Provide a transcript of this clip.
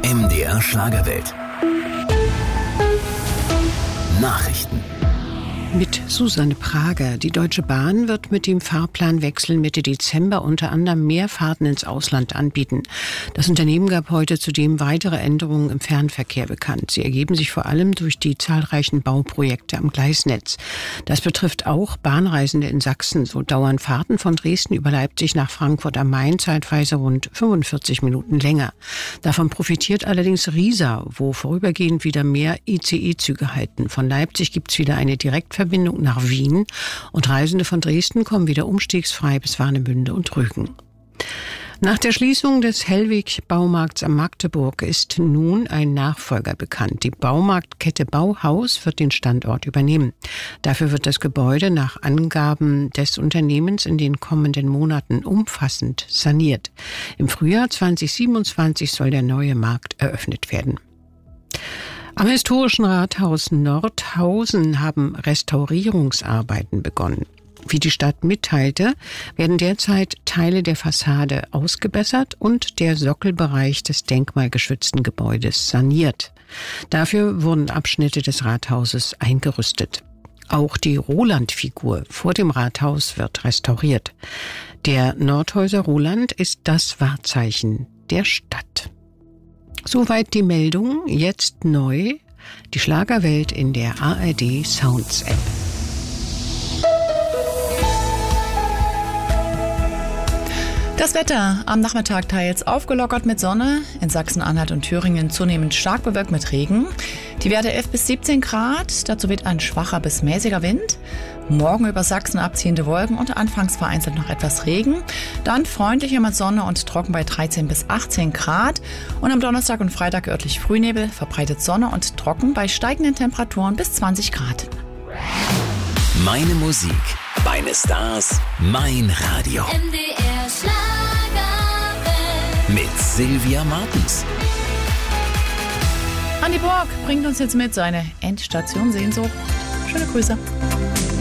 MDR Schlagerwelt. Nachrichten. Mit Susanne Prager. Die Deutsche Bahn wird mit dem Fahrplanwechsel Mitte Dezember unter anderem mehr Fahrten ins Ausland anbieten. Das Unternehmen gab heute zudem weitere Änderungen im Fernverkehr bekannt. Sie ergeben sich vor allem durch die zahlreichen Bauprojekte am Gleisnetz. Das betrifft auch Bahnreisende in Sachsen. So dauern Fahrten von Dresden über Leipzig nach Frankfurt am Main zeitweise rund 45 Minuten länger. Davon profitiert allerdings Riesa, wo vorübergehend wieder mehr ICE-Züge halten. Von Leipzig gibt es wieder eine Direktverbindung nach Wien und Reisende von Dresden kommen wieder umstiegsfrei bis Warnemünde und Rügen. Nach der Schließung des Hellwig-Baumarkts am Magdeburg ist nun ein Nachfolger bekannt. Die Baumarktkette Bauhaus wird den Standort übernehmen. Dafür wird das Gebäude nach Angaben des Unternehmens in den kommenden Monaten umfassend saniert. Im Frühjahr 2027 soll der neue Markt eröffnet werden. Am historischen Rathaus Nordhausen haben Restaurierungsarbeiten begonnen. Wie die Stadt mitteilte, werden derzeit Teile der Fassade ausgebessert und der Sockelbereich des denkmalgeschützten Gebäudes saniert. Dafür wurden Abschnitte des Rathauses eingerüstet. Auch die Roland-Figur vor dem Rathaus wird restauriert. Der Nordhäuser Roland ist das Wahrzeichen der Stadt. Soweit die Meldung, jetzt neu, die Schlagerwelt in der ARD Sounds App. Das Wetter am Nachmittag teils aufgelockert mit Sonne, in Sachsen-Anhalt und Thüringen zunehmend stark bewölkt mit Regen. Die Werte 11 bis 17 Grad, dazu weht ein schwacher bis mäßiger Wind. Morgen über Sachsen abziehende Wolken und anfangs vereinzelt noch etwas Regen. Dann freundlicher mit Sonne und trocken bei 13 bis 18 Grad. Und am Donnerstag und Freitag örtlich Frühnebel, verbreitet Sonne und trocken bei steigenden Temperaturen bis 20 Grad. Meine Musik, meine Stars, mein Radio. MDR Schlagerwelt. Mit Sylvia Martens. Andi Borg bringt uns jetzt mit seine Endstation Sehnsucht. Schöne Grüße.